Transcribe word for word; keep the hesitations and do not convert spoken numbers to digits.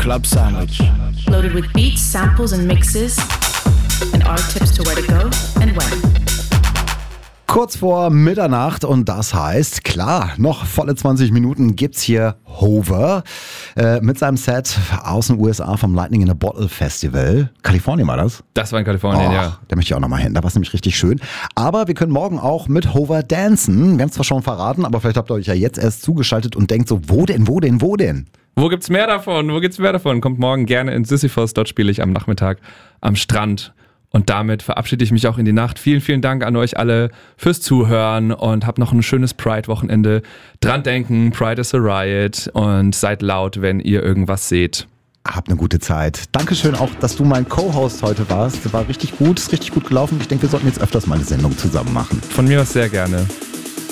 club sandwich. Loaded with beats, samples and mixes and our tips to where to go and when. Kurz vor Mitternacht und das heißt, klar, noch volle zwanzig Minuten gibt's hier Hover äh, mit seinem Set aus den U S A vom Lightning in a Bottle Festival. Kalifornien war das? Das war in Kalifornien, oh, ja. Da möchte ich auch nochmal hin, da war es nämlich richtig schön. Aber wir können morgen auch mit Hover dancen. Wir haben es zwar schon verraten, aber vielleicht habt ihr euch ja jetzt erst zugeschaltet und denkt so, wo denn, wo denn, wo denn? Wo gibt's mehr davon? Wo gibt's mehr davon? Kommt morgen gerne in Sisyphos, dort spiele ich am Nachmittag am Strand. Und damit verabschiede ich mich auch in die Nacht. Vielen, vielen Dank an euch alle fürs Zuhören und habt noch ein schönes Pride-Wochenende. Dran denken, Pride is a Riot und seid laut, wenn ihr irgendwas seht. Habt eine gute Zeit. Dankeschön auch, dass du mein Co-Host heute warst. War richtig gut, ist richtig gut gelaufen. Ich denke, wir sollten jetzt öfters mal eine Sendung zusammen machen. Von mir aus sehr gerne.